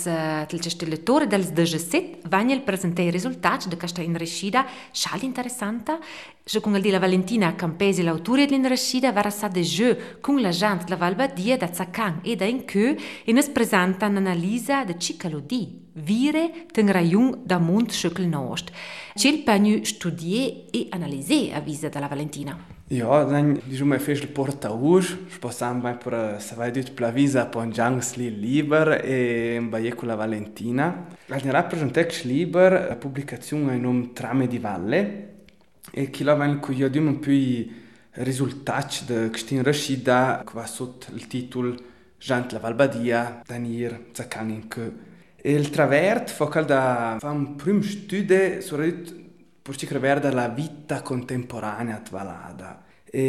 del cestellatore del 17 vanno presentare i risultati di questa inrescida schal interessante. Je con la Valentina Campesi, l'autore dell'inrescida, va a de jeu con la gente della Valbadia da Zaccan e da Inchö e nos presenta un'analisi di cicalodi, vire tengraiun da mont schöckel nost. C'è panu studier e analyser, avvisa della Valentina. Ja, dann diciamo fes il portausch, sposam mai per savai dit plavisa pon jangs li liber e baie con la Valentina. La rappresentex liber la pubblicazione in un trame di valle e chi la van cu io dim un pui risultati de Cristin Rashida che va sotto il titolo Jant la Valbadia danir Zaccanin che e il travert fa calda fa un prim studio sur per ci crevere la vita contemporanea atvalada.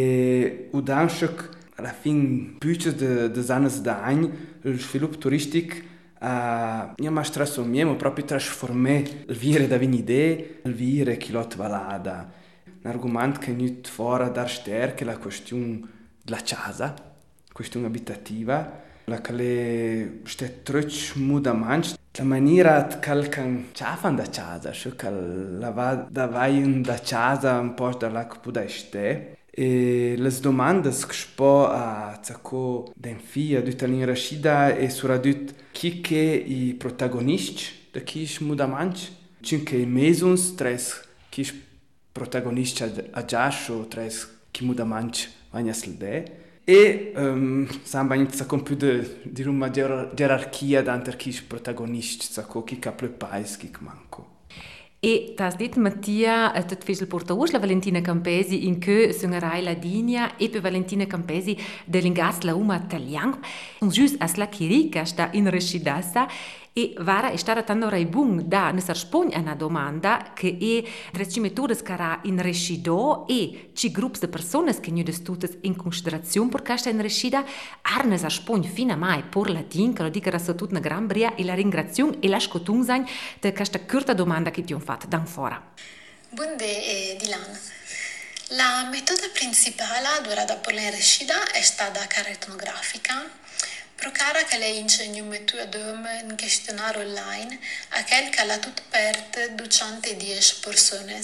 E udanșăc, alla fin, püces de anos de any, il svilup turistic io mi trasformiamo proprio trasformare il vire da vinide, il vire che l'ho valada. Un argomento che è fuori da stärke la questione della casa, questione abitativa, la che è tröch mudamant. La maniera che ciafan da casa, cioè che la va da vai da casa un po' dalla che può stare. E le domande che spo a zacco den fia d'Italien Rashida e suradut chi che i protagonisti da chi is mudamant, cinque i mesuns tres chi is protagonisti a giascio tres chi mudamant vagnas l'de. E samba inizia con più di una gerarchia d'anter chi protagonisti, sacco chi capo il paese, chi manco. E tas dit Mattia, tot fes il portavoce la Valentina Campesi in che sungerai la Digna e per Valentina Campesi dell'ingas la uma italiano. Un gius as la chirica sta in rescidassa e vara è stata tanto raibung da ne sarspogn a una domanda che è treci metodi cara in rescido e ci gruppi di persone che non studiano in considerazione per questa in rescida arne sarspogn fino a mai por latin che lo dica da tutta una gran bria e la ringrazione e la scotung sein di questa corta domanda che ti ho fatto da fora. Buongiorno Dilan. La metoda principale durata per la rescida è stata etnografica. Pro cara che lei insegna metù ad un questionario online a quel che la tut pert 210 persone.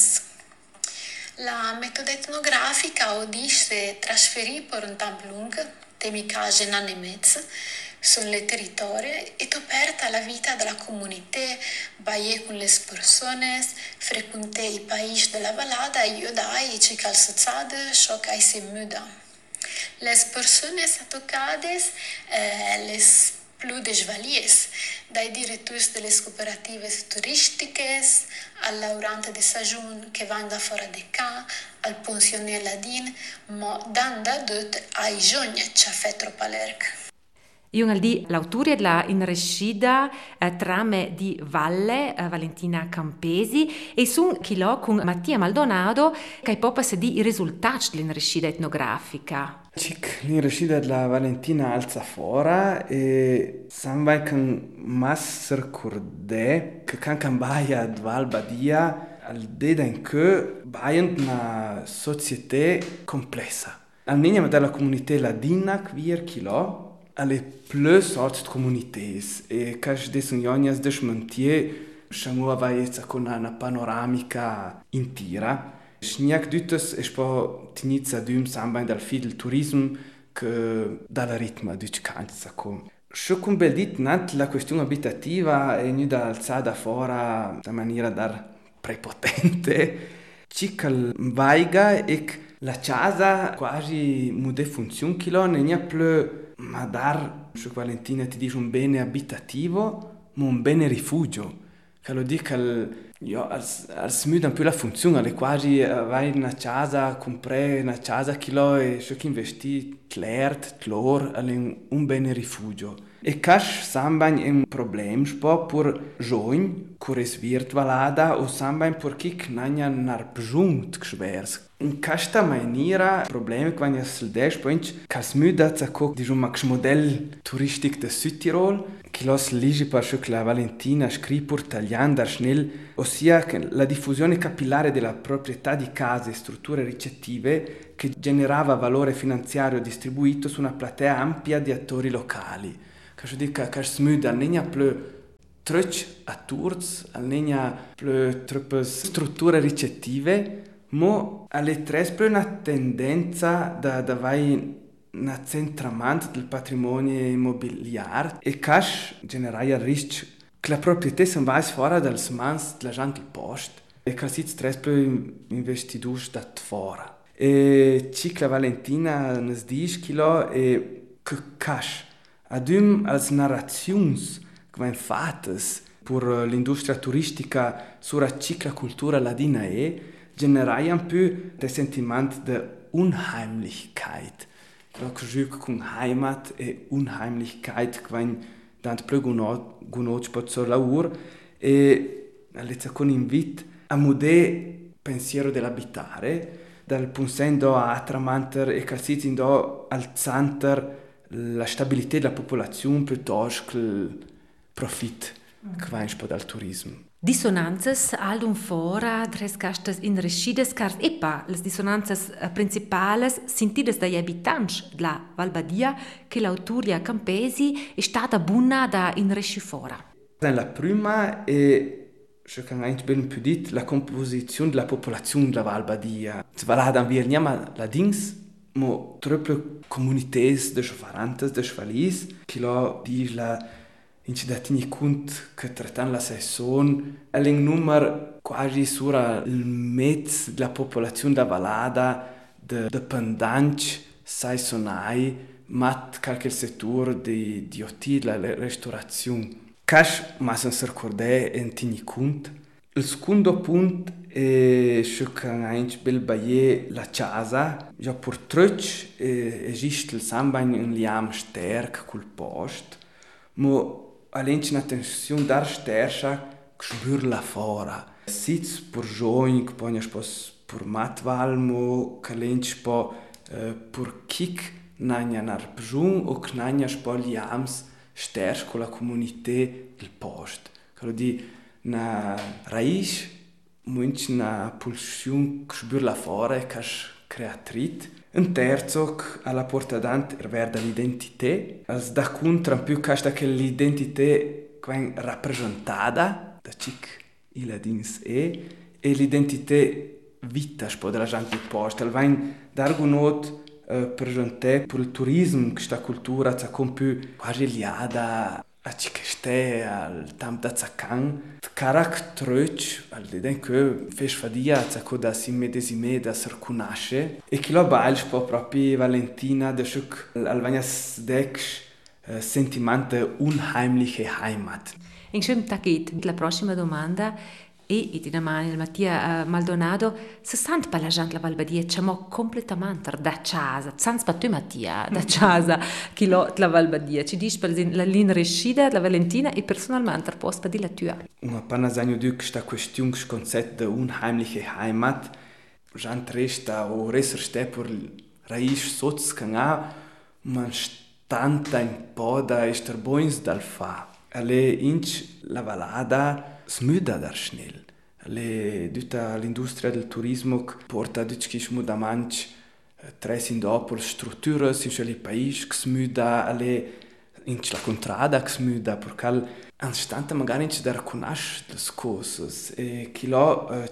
La metoda etnografica odisce trasferì per un tempo lungo, temi case in anni e mezzo, sul territorio e toperta la vita della comunità, baie con le persone, frequente i paesi della vallata e io dai ci calzate, ciò che si muda. Les personas tocadas, les plus desvalidas, dai direttori delle cooperative turistiche, al laurante de Sajun che vanno da fuori di qua, al pensionier ladin, ma dando dot ai giovani ci fa troppo l'erc. Io al di l'autore della inrescida trame di Valle, Valentina Campesi, e sun chilo con Mattia Maldonado che poi di i risultati dell'inrescida etnografica. L'inrescida della Valentina alza fora e samba con masser cordè che can cambaia ad Valbadia al deda in che baien una società complessa. Al nina della comunità ladina quir chilo alle plus sorts de comunités e cash des unionias de schmantier chamu avaetza con una panoramica intira. Schniak dütes es po tinizza düm samba dal fidel turism che dalla ritma düch canza com. Scho cum bel dit nat la questione abitativa e nu da alzada fora da maniera dar prepotente. Cical vaiga ec la casa quasi mude funzion chilo ne nia plö ma dar, su Valentina ti dice un bene abitativo, ma un bene rifugio. Che lo dica al smuda un po' la funzione, è quasi vai in una casa, comprare una casa che lo e ciò che investi tlert, tlor, è un bene rifugio. E cash sambain è un problem, spo pur giovani, cures virtualada, o sambain pur chi knanja nar bžungt gschwers. In questa maniera, problemi che vanno sul despo, che smuda zacco di un max model turistico de Südtirol, che los ligi per ciò che la Valentina scrive pur tagliando dar schnell, ossia la diffusione capillare della proprietà di case e strutture ricettive che generava valore finanziario distribuito su una platea ampia di attori locali. Che dica che smuda non è più tröch a turz, almeno più troppe strutture ricettive, ma alle tre più una tendenza da vai un accentramento del patrimonio immobiliare e cash generare il rischio che la proprietà se va fuori dal mans della gente del post e che si stress più investitori da fuori. E Cicla Valentina nos dice che cash adum als narrazions che van fattes per l'industria turistica sulla ciclacultura ladina generaieren più der Sentiment der Unheimlichkeit. Che con Heimat e Unheimlichkeit que tant più gunot pot sur laur e all'ezza con invit a mudè pensiero dell'abitare dal punsendo a tramanter e calzit indo al zanter la stabilità della popolazione piuttosto che il profit che va in dal turismo. Dissonanzas aldun fora tres castas in rescides cars epa las dissonanzas principales sentidas dagli abitanti della Valbadia che l'autoria Campesi è stata buona da in resci fora. La prima è je kan eigentlich ben più dit la composizione della popolazione della Valbadia. Voilà dan wir niama la dings mo troppe comunités de chavarantes de chvalis qui lo di la incidatini cunt che trattan la saison all'in numero quasi sura il mezz della popolazione da Valada de pendanci saisonai mat qualche settore di hotel la restaurazione. Cash massan se ricordè en tini cunt. Il secondo punto è che anche bel baie la casa. Già per truc esiste il sambagno un liam sterk col post, ma all'inci un'attenzione dar sterca che sbur la fora. Sitz per giovani che poi spos per matval, ma che all'inci po per kik nanya nar pjun o che nanya spo liams sterk con la comunità del post. Quello di na raiz, munch na pulsione che sbur la fora e che creatrit. Un terzo alla porta dant verda l'identità, als da contra più casta che l'identità che rappresentata da cic il dins e l'identità vita spo della gente del post. Al vain dargunot presente per il turismo questa cultura c'è con più quasi liada a Ciceste, al Tam da Zacan, caractröc, al deden che fes fadia c'è coda si medesime da ser conosce e che lo bail po proprio Valentina de schuck al vanias dex sentiment unheimliche Heimat. In schön taget la prossima domanda e in mano Mattia Maldonado se sant per la gente la Valbadia c'è completamente da casa sans per te Mattia da casa che la Valbadia ci dice per la linea rescida la Valentina e personalmente posta di la tua una panasagno di questa questione che concetto di unheimliche Heimat gente resta o reserste per raiz soz cana man stanta in poda ester boins dal fa alle inch la Valada smüda dar schnell. Tutta l'industria del turismo porta diciamo mudamenti tres in dopo le strutture in il paese che smüda in la contrada che smüda perché anstante magari ci da riconoscere le cose e chi lo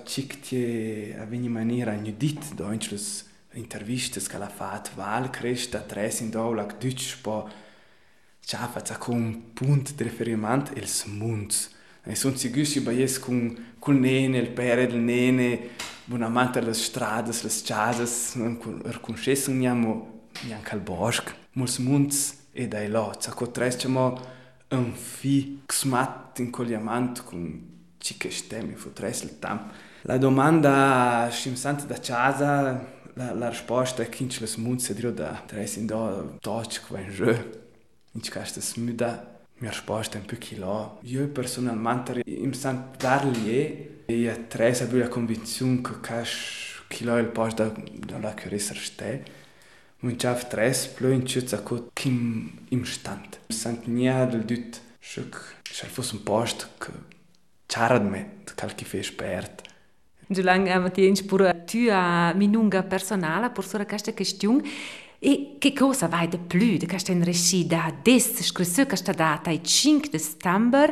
ci avviene in maniera inedita da in le interviste che l'ha fatto val cresta tres in dopo la dice po ciao fa con un punto di riferimento il smunz. E sono sicuro che baies con il nene, il pere del nene, buonamente le strade, le casas, riconoscessero neanche al bosco. Molti munzi e dai là, c'è trestiamo un fi che smat in cogliamento con ciche stemme, fotresse il tempo. La domanda scimsante da casa, la risposta è che in le munzi dirò da tresi in do, toc, qua in giù, in casta smuda. Mia risposta è un po' chi là. Io personalmente mi sento dargli e a tre avevo la convinzione che chi là è il posto dove che essere ste. Ma già a tre più in città che im stand. Mi sento niente del tutto che se fosse un posto che c'era di me, che fa esperto. Giulang Mattiens per tua minunga personale per questa questione. E che cosa vai di più di questa rescida des scrissu questa data il 5 settembre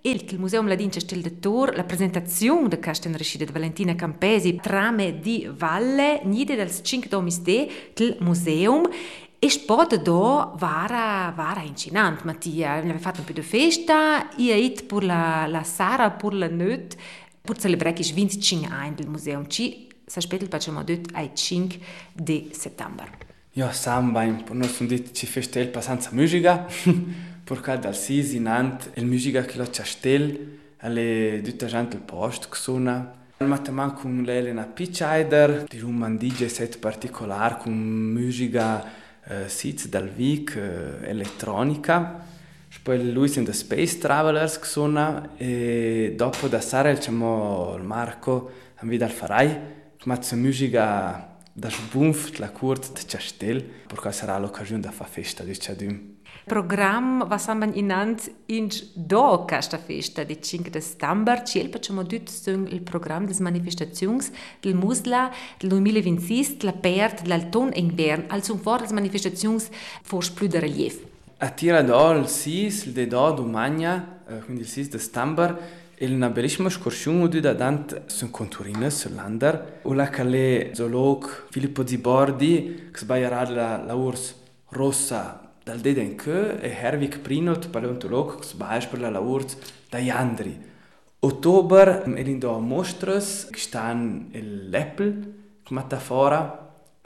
il Museum Ladin Castel de Tor, la presentazione di questa riuscita di Valentina Campesi, trame di Valle, nide del 5 domis del museum. E spot do vara incinant, Mattia. Abbiamo fatto un po' di festa, io ho ido per la Sara, per la notte, per celebrare i 25 anni del museum. Ci si aspetta facciamo detto ai 5 di settembre. Io samba, per noi sono detto ci festel passanza musica, perché dal 6 in ant, il musica che lo castel, alle tutta gente il posto che suona. Matteman con l'Elena Pitscheider, di un DJ set particolare con musica sits dal Vic, elettronica. Poi lui sind the Space Travelers che suona e dopo da Sara diciamo il Marco anche dal Farai, ma c'è musica da sbunf la corte di Castel, perché sarà l'occasione da fare festa di Ciadum. Programma va samban inant in do questa festa di 5 de settembre. Ciel facciamo tutto il programma delle manifestazioni del Musla del 2026, la perte dell'autunno e inverno, al son fort delle manifestazioni forse più di rilievo. A Tiradò il 6 di domani, quindi il 6 di settembre, è una bellissima escursione da dant su Conturine, sull'Ander, o la calè zoolog Filippo Zibordi, che sbaglierà la urs rossa dal Dedenke e Herwig Prinot, paleontolog, che sbaglierà la urs da Jandri. Ottober è l'indo mostres, che stanno l'Apple, che matta fora,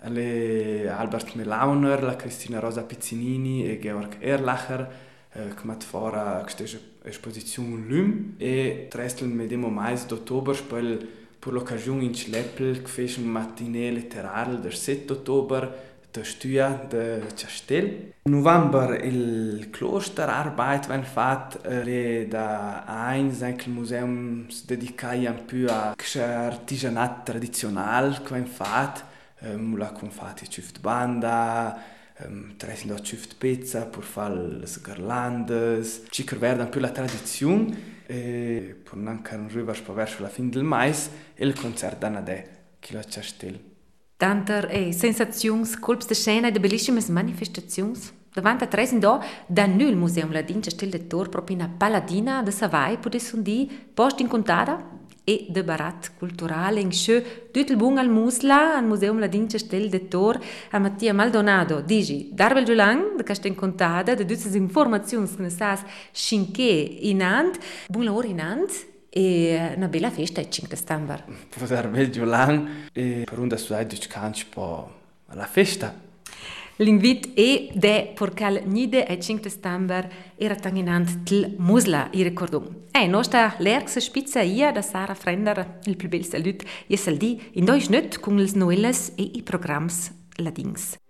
Albert Melauner, la Cristina Rosa Pizzinini e Georg Erlacher, che matta fora questa esposizione LUM. E trestl medemo mais d'ottober, per l'occasione in Schleppel, che fece un mattinè letterario del 7 ottober, der Studia de Castel. In november il Klosterarbeit wenn fat da eins anche il museum si dedica un po' a artigianat tradizional che wenn fat la con fatti ciuft banda tres da ciuft pezza per fare le garlandes ci crever un po' la tradizione e per non arrivare verso la fine del mais il concerto d'Anadè che la Castel. Tanter sensazioni, colps de scena e de bellissime manifestazioni. Davanti a tre sind da nul Museum Ladin Castel de Tor proprio in Paladina de Savai potessun di post incontrada e de barat culturale in schö tutto il buon al Musla al Museum Ladin Castel de Tor a Mattia Maldonado digi Darbel Giulang de Castel Contada de tutte informazioni che ne sas schinché in ant buon lavoro in ant e una bella festa il 5 settembre. Poter bel Giulan e per un da studiare di canci po' alla festa. L'invito è de perché nide il 5 settembre era tanginant il Musla, i ricordo. Nostra l'erxa spizza ia da Sara Frender, il più bel salut, e saldi in doi schnut con le novelles e i programmi ladins.